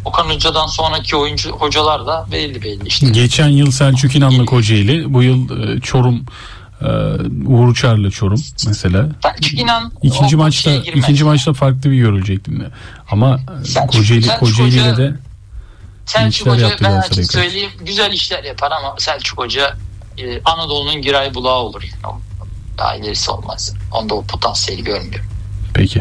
Okan Hoca'dan sonraki hocalar da belli işte. Geçen yıl Selçuk İnanlı Kocaeli, bu yıl Çorum, Uğur Uçarlı Çorum mesela. Selçuk İnan ikinci maçta farklı bir görülecekti. Ama Kocaeli'de de Selçuk Hoca, ben açık söyleyeyim, güzel işler yapar ama Selçuk Hoca Anadolu'nun Giray Bulağı olur. Yani. Daha ilerisi olmaz. Onda o potansiyeli görmüyorum. Peki.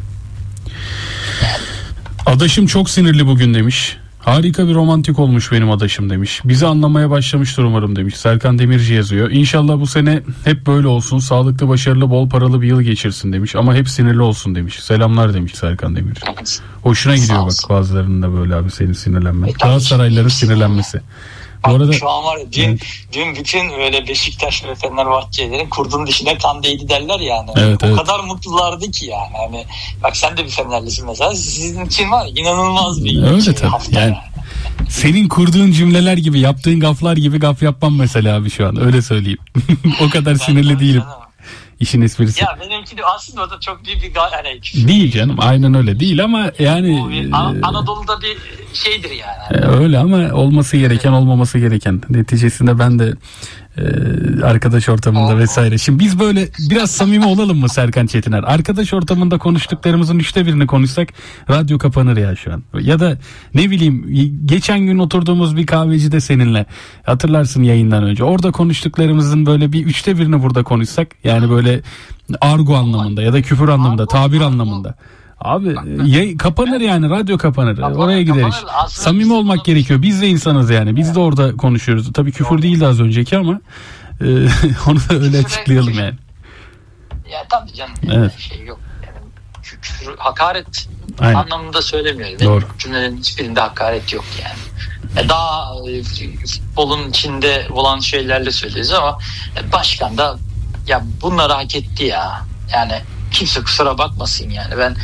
Adaşım çok sinirli bugün demiş. Harika bir romantik olmuş benim adaşım demiş. Bizi anlamaya başlamıştır umarım demiş. Serkan Demirci yazıyor. İnşallah bu sene hep böyle olsun. Sağlıklı, başarılı, bol paralı bir yıl geçirsin demiş. Ama hep sinirli olsun demiş. Selamlar demiş Serkan Demirci. Hoşuna gidiyor bak bazılarının da böyle abi senin sinirlenme. Galatasaraylıların sinirlenmesi. Bu arada şu an var ya, dün bütün böyle Beşiktaş ve Fenerbahçelerin kurdun dişine kan değdi derler yani. Evet. O kadar mutlulardı ki yani. Hani bak sen de bir Fenerlisin mesela. Sizin için var inanılmaz bir öyle tabii. Yani. Senin kurduğun cümleler gibi, yaptığın gaflar gibi gaf yapmam mesela abi şu an. Öyle söyleyeyim. O kadar sinirli değilim. İşin esprisi. Ya benimki de aslında o da çok büyük bir değil canım, aynen öyle değil ama yani Anadolu'da bir şeydir yani. Öyle ama olması gereken, olmaması gereken. Neticesinde ben de arkadaş ortamında vesaire. Şimdi biz böyle biraz samimi olalım mı Serkan Çetiner? Arkadaş ortamında konuştuklarımızın 1/3'ünü konuşsak radyo kapanır ya şu an. Ya da ne bileyim, geçen gün oturduğumuz bir kahvecide seninle, hatırlarsın yayından önce, orada konuştuklarımızın böyle bir 1/3'ünü burada konuşsak, yani böyle argo anlamında ya da küfür anlamında, tabir anlamında. Abi kapanır yani, radyo kapanır. Oraya gideriz. Samimi olmak gerekiyor. Biz de insanız yani. Biz de orada konuşuyoruz. Tabii küfür değildi az önceki ama onu da öyle açıklayalım yani. Ya tabii canım. Evet. Şey yok. Yani küfür, hakaret aynen anlamında söylemiyorum. Doğru. Cümlelerin hiçbirinde hakaret yok yani. Daha futbolun içinde olan şeylerle söylüyoruz ama başkan da ya bunları hak etti ya. Yani kimse kusura bakmasın yani. Ben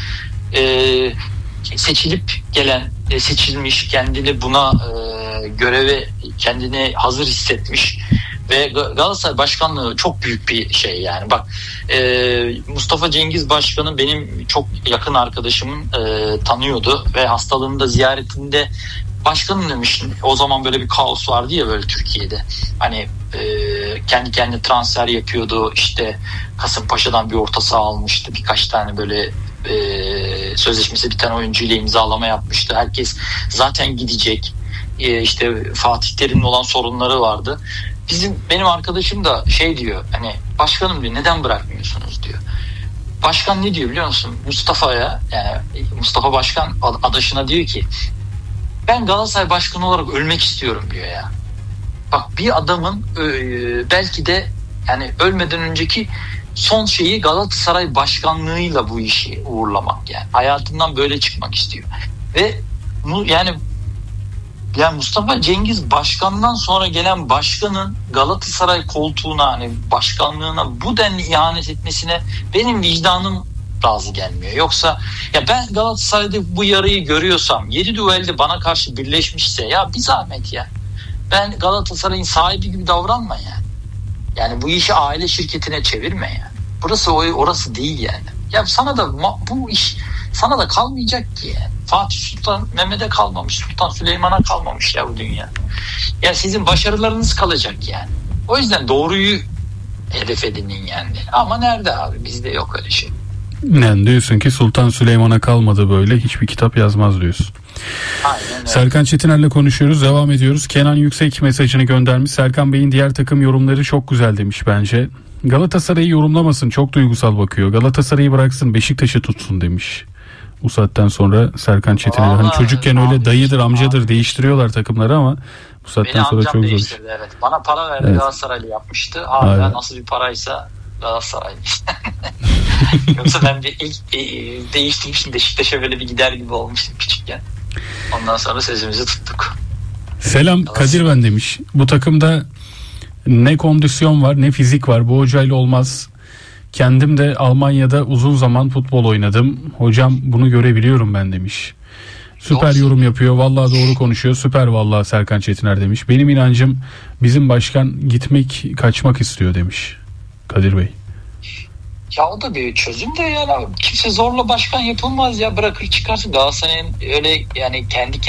seçilmiş, kendini buna göreve kendini hazır hissetmiş ve Galatasaray başkanlığı çok büyük bir şey yani. Bak Mustafa Cengiz Başkan'ın benim çok yakın arkadaşımın tanıyordu ve hastalığında ziyaretinde başkanım demiş, o zaman böyle bir kaos vardı ya böyle Türkiye'de. Hani kendi kendine transfer yapıyordu, işte Kasımpaşa'dan bir orta saha almıştı, birkaç tane böyle sözleşmesi biten oyuncuyla imzalama yapmıştı. Herkes zaten gidecek, işte Fatih Terim'le olan sorunları vardı. Benim arkadaşım da şey diyor, hani başkanım diyor, neden bırakmıyorsunuz diyor. Başkan ne diyor biliyor musun? Mustafa'ya, yani Mustafa Başkan adaşına diyor ki, ben Galatasaray başkanı olarak ölmek istiyorum diyor ya. Bak, bir adamın belki de yani ölmeden önceki son şeyi Galatasaray başkanlığıyla bu işi uğurlamak yani. Hayatından böyle çıkmak istiyor. Ve yani Mustafa Cengiz Başkan'dan sonra gelen başkanın Galatasaray koltuğuna, hani başkanlığına bu denli ihanet etmesine benim vicdanım razı gelmiyor. Yoksa ya ben Galatasaray'da bu yarayı görüyorsam, 7 düelde bana karşı birleşmişse, ya bir zahmet ya. Ben Galatasaray'ın sahibi gibi davranma yani. Yani bu işi aile şirketine çevirme yani. Burası orası değil yani. Ya sana da bu iş sana da kalmayacak ki yani. Fatih Sultan Mehmet'e kalmamış, Sultan Süleyman'a kalmamış ya bu dünya. Ya sizin başarılarınız kalacak yani. O yüzden doğruyu hedef edinin yani. Ama nerede abi? Bizde yok öyle şey. Yani diyorsun ki Sultan Süleyman'a kalmadı böyle, hiçbir kitap yazmaz diyorsun. Aynen öyle. Serkan Çetiner'le konuşuyoruz, devam ediyoruz. Kenan Yüksek mesajını göndermiş. Serkan Bey'in diğer takım yorumları çok güzel demiş bence. Galatasaray'ı yorumlamasın, çok duygusal bakıyor. Galatasaray'ı bıraksın, Beşiktaş'ı tutsun demiş. Bu saatten sonra Serkan Çetiner. Hani çocukken öyle dayıdır, amcadır değiştiriyorlar takımları ama bu saatten sonra çok zor. Evet. Bana para verdi, evet. Galatasaraylı yapmıştı. Hala nasıl bir paraysa Galatasaraylı. Yoksa ben ilk değiştirmiştim, Beşiktaş'a böyle bir gider gibi olmuştum küçükken. Ondan sonra sözümüzü tuttuk. Selam Kadir ben demiş. Bu takımda ne kondisyon var ne fizik var. Bu hocayla olmaz. Kendim de Almanya'da uzun zaman futbol oynadım. Hocam bunu görebiliyorum ben demiş. Süper yorum yapıyor. Vallahi doğru konuşuyor. Süper vallahi Serkan Çetiner demiş. Benim inancım bizim başkan kaçmak istiyor demiş Kadir Bey. Ya o da bir çözüm de yani kimse zorla başkan yapılmaz ya, bırakır çıkarsın. Galatasaray'ın öyle yani kendi